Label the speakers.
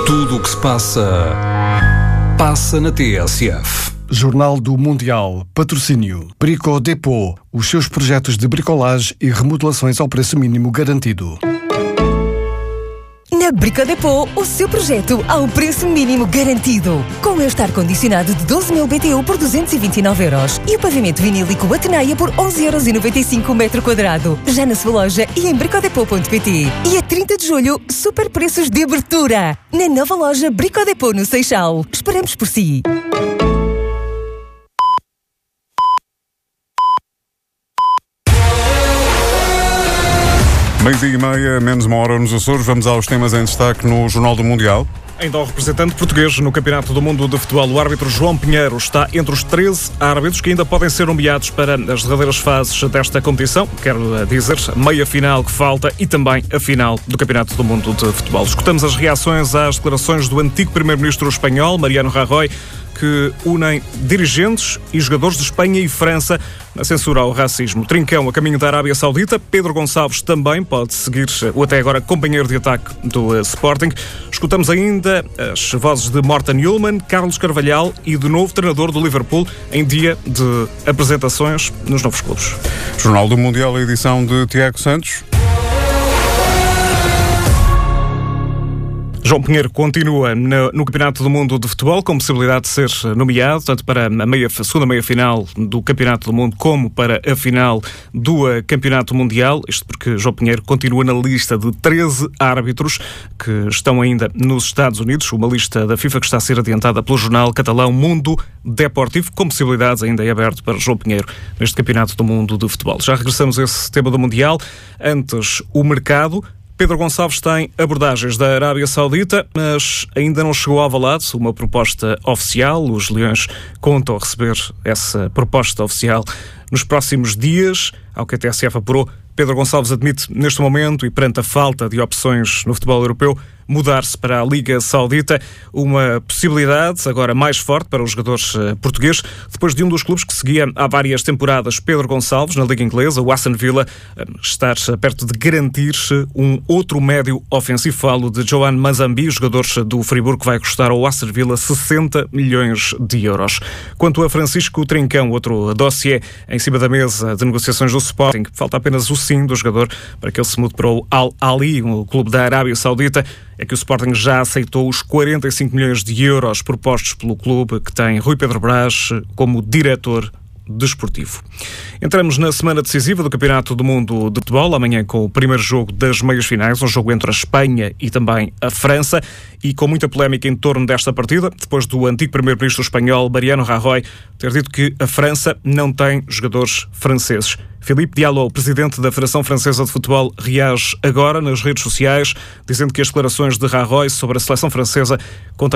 Speaker 1: Tudo o que se passa na TSF.
Speaker 2: Jornal do Mundial, patrocínio Brico Dépôt, os seus projetos de bricolagem e remodelações ao preço mínimo garantido.
Speaker 3: Na Brico Dépôt, o seu projeto ao preço mínimo garantido. Com este ar-condicionado de 12.000 BTU por 229€ e o pavimento vinílico Atenaia por 11,95€ o metro quadrado. Já na sua loja e em bricodepot.pt. E a 30 de julho, super preços de abertura. Na nova loja Brico Dépôt no Seixal. Esperamos por si.
Speaker 4: Meio-dia e meia, menos uma hora nos Açores. Vamos aos temas em destaque no Jornal do Mundial.
Speaker 5: Ainda o representante português no Campeonato do Mundo de Futebol, o árbitro João Pinheiro, está entre os 13 árbitros que ainda podem ser nomeados para as derradeiras fases desta competição. Quero dizer, meia final que falta e também a final do Campeonato do Mundo de Futebol. Escutamos as reações às declarações do antigo primeiro-ministro espanhol, Mariano Rajoy, que unem dirigentes e jogadores de Espanha e França na censura ao racismo. Trincão a caminho da Arábia Saudita. Pedro Gonçalves também pode seguir o até agora companheiro de ataque do Sporting. Escutamos ainda as vozes de Morten Hjulmand, Carlos Carvalhal e do novo treinador do Liverpool em dia de apresentações nos novos clubes.
Speaker 4: Jornal do Mundial, a edição de Tiago Santos.
Speaker 5: João Pinheiro continua no Campeonato do Mundo de Futebol com possibilidade de ser nomeado tanto para a segunda meia-final do Campeonato do Mundo como para a final do Campeonato Mundial. Isto porque João Pinheiro continua na lista de 13 árbitros que estão ainda nos Estados Unidos, uma lista da FIFA que está a ser adiantada pelo jornal catalão Mundo Deportivo, com possibilidades ainda em aberto para João Pinheiro neste Campeonato do Mundo de Futebol. Já regressamos a esse tema do Mundial. Antes, o mercado. Pedro Gonçalves tem abordagens da Arábia Saudita, mas ainda não chegou ao Alvalade uma proposta oficial. Os Leões contam receber essa proposta oficial nos próximos dias. Ao que a TSF apurou, Pedro Gonçalves admite neste momento e perante a falta de opções no futebol europeu, mudar-se para a Liga Saudita, uma possibilidade agora mais forte para os jogadores portugueses, depois de um dos clubes que seguia há várias temporadas Pedro Gonçalves na Liga Inglesa, o Aston Villa, estar perto de garantir-se um outro médio ofensivo. Falo de Joan Mazambi, jogador do Friburgo, que vai custar ao Aston Villa 60 milhões de euros. Quanto a Francisco Trincão, outro dossiê em cima da mesa de negociações do Sporting, falta apenas o sim do jogador para que ele se mude para o Al Ahly, o clube da Arábia Saudita. É que o Sporting já aceitou os 45 milhões de euros propostos pelo clube, que tem Rui Pedro Brás como diretor desportivo. Entramos na semana decisiva do Campeonato do Mundo de Futebol, amanhã com o primeiro jogo das meias finais, um jogo entre a Espanha e também a França, e com muita polémica em torno desta partida, depois do antigo primeiro-ministro espanhol Mariano Rajoy ter dito que a França não tem jogadores franceses. Philippe Diallo, presidente da Federação Francesa de Futebol, reage agora nas redes sociais, dizendo que as declarações de Rajoy sobre a seleção francesa contêm